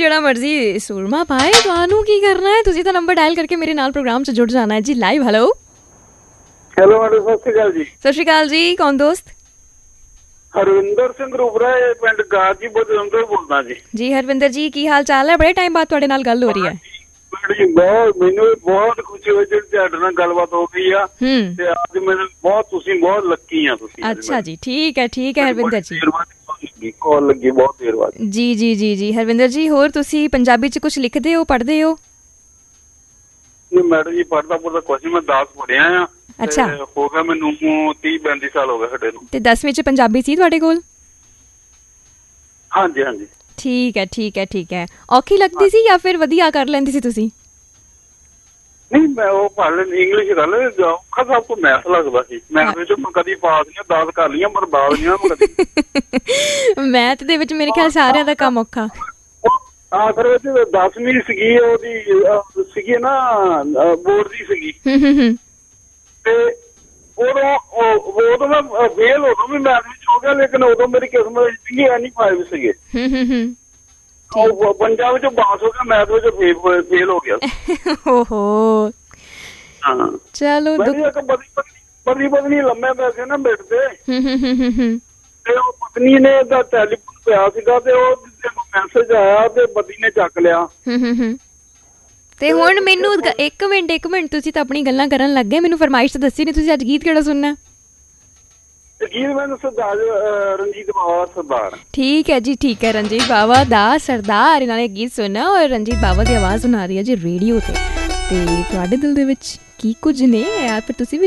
ਜਿਹੜਾ ਮਰਜ਼ੀ ਸੁਰਮਾ ਪਾਏ, ਤੁਹਾਨੂੰ ਕੀ ਕਰਨਾ ਹੈ? ਤੁਸੀਂ ਤਾਂ ਨੰਬਰ ਡਾਇਲ ਕਰਕੇ ਮੇਰੇ ਨਾਲ ਪ੍ਰੋਗਰਾਮ 'ਚ ਜੁੜ ਜਾਣਾ ਹੈ ਜੀ ਲਾਈਵ। ਹੈਲੋ ਹੈਲੋ ਮੈਡਮ, ਸਤਿ ਸ਼੍ਰੀ ਅਕਾਲ ਜੀ। ਸਤਿ ਸ਼੍ਰੀ ਅਕਾਲ ਜੀ, ਕੌਣ ਦੋਸਤ? ਹਰਵਿੰਦਰ ਸਿੰਘ ਰੂਬਰਾ, ਪਿੰਡ ਗਾਜੀਪੁਰ ਜਲੰਧਰ ਬੋਲਦਾ ਜੀ। ਜੀ ਹਰਵਿੰਦਰ ਜੀ, ਕੀ ਹਾਲ ਚਾਲ ਹੈ? ਬੜੇ ਟਾਈਮ ਬਾਅਦ ਤੁਹਾਡੇ ਨਾਲ ਗੱਲ ਹੋ ਰਹੀ ਹੈ। ਮੈਨੂੰ ਵੀ ਬਹੁਤ ਖੁਸ਼ੀ ਹੋਈ ਜਿਹੜੀ ਤੁਹਾਡੇ ਨਾਲ ਗੱਲਬਾਤ ਹੋ ਗਈ ਆ, ਤੇ ਅੱਜ ਮੈਨੂੰ ਤੁਸੀਂ ਬਹੁਤ ਲੱਕੀ ਆ ਤੁਸੀਂ। ਅੱਛਾ ਜੀ, ਠੀਕ ਹੈ ਹਰਵਿੰਦਰ ਜੀ। ਕਾਲ ਲੱਗੀ ਬਹੁਤ ਦੇਰ ਬਾਅਦ। ਜੀ ਜੀ ਜੀ ਜੀ ਹਰਵਿੰਦਰ ਜੀ, ਹੋਰ ਤੁਸੀਂ ਪੰਜਾਬੀ 'ਚ ਕੁਛ ਲਿਖਦੇ ਹੋ, ਪੜ੍ਹਦੇ ਹੋ? ਮੈਡਮ ਜੀ ਪੜ੍ਹਦਾ ਕੁਛ ਨੀ, ਮੈਂ 10 ਪੜ੍ਹਿਆ ਆ। ਅੱਛਾ, ਹੋ ਗਿਆ ਮੈਨੂੰ 30-35 ਸਾਲ ਹੋ ਗਏ ਸਾਡੇ ਨੂੰ। ਤੇ 10ਵੀਂ 'ਚ ਪੰਜਾਬੀ ਸੀ ਤੁਹਾਡੇ ਕੋਲ? ਹਾਂਜੀ ਹਾਂਜੀ। ਠੀਕ ਹੈ। ਔਖੀ ਲੱਗਦੀ ਸੀ ਜਾਂ ਫਿਰ ਵਧੀਆ ਕਰ ਲੈਂਦੀ ਸੀ ਤੁਸੀਂ? ਨਹੀਂ, ਮੈਂ ਉਹ ਪੜ੍ਹ ਲੈਂਦੀ, ਇੰਗਲਿਸ਼ ਕਰ ਲੈਂਦੀ। ਔਖਾ ਸਭ ਤੋਂ ਮੈਥ ਲੱਗਦਾ ਸੀ। ਮੈਥ ਵਿੱਚ ਮੈਂ ਕਦੀ ਪਾਸ ਨਹੀਂ, 10 ਕਰ ਲਈਆਂ ਪਰ ਬਾਲ ਨਹੀਂ ਕਦੀ। ਮੈਥ ਦੇ ਵਿੱਚ ਮੇਰੇ ਖਿਆਲ ਸਾਰਿਆਂ ਦਾ ਕੰਮ ਔਖਾ। ਆਖਰ ਵਿੱਚ 10ਵੀਂ ਸੀਗੀ, ਉਹਦੀ ਸੀਗੀ ਨਾ ਬੋਰਡ ਦੀ ਸੀਗੀ, ਤੇ ਉਦੋਂ ਮੈਂ ਫੇਲ ਉਦੋਂ ਵੀ ਮੈਥ ਵਿੱਚ ਹੋ ਗਿਆ, ਲੇਕਿਨ ਉਦੋਂ ਮੇਰੀ ਕਿਸਮਤ ਸੀਗੀ NE5 ਸੀਗੇ। ਪੰਜਾਬ ਵਿੱਚੋਂ ਪਾਸ ਹੋ ਗਿਆ, ਮੈਥ ਵਿੱਚ ਫੇਲ ਹੋ ਗਿਆ। ਓਹੋ, ਹਾਂ ਚਲੋ ਬਦਲੀ ਲੰਮੇ ਪੈਸੇ ਨਾ ਮਿੰਟ ਤੇ ਉਹ ਪਤਨੀ ਨੇ ਦਾ ਟੈਲੀਫੋਨ ਪਿਆ ਸੀਗਾ, ਤੇ ਉਹ ਮੈਸੇਜ ਆਇਆ ਤੇ ਪਤੀ ਨੇ ਚੱਕ ਲਿਆ। ਤੇ ਹੁਣ ਮੈਨੂੰ ਇੱਕ ਮਿੰਟ ਤੁਸੀਂ ਤਾਂ ਆਪਣੀ ਗੱਲਾਂ ਕਰਨ ਲੱਗ ਗਏ, ਮੈਨੂੰ ਫਰਮਾਇਸ਼ ਦੱਸੀ ਨੀ ਤੁਸੀਂ, ਅੱਜ ਗੀਤ ਕਿਹੜਾ ਸੁਣਨਾ? ਗੀਤ ਮੈਨੂੰ ਸਰਦਾਰ ਰਣਜੀਤ ਬਾਵਾ ਸਰਦਾਰ। ਠੀਕ ਹੈ ਜੀ, ਠੀਕ ਹੈ, ਰਣਜੀਤ ਬਾਵਾ ਦਾ ਸਰਦਾਰ ਇਹਨਾਂ ਨੇ ਗੀਤ ਸੁਣਨਾ, ਔਰ ਰਣਜੀਤ ਬਾਵਾ ਦੀ ਆਵਾਜ਼ ਸੁਣਾ ਰਹੀ ਹੈ ਜੀ ਰੇਡੀਓ ਤੇ ਤੁਹਾਡੇ ਦਿਲ ਦੇ ਵਿੱਚ ਕੀ ਕੁਝ ਨੇ ਯਾਰ, ਫਿਰ ਤੁਸੀਂ ਵੀ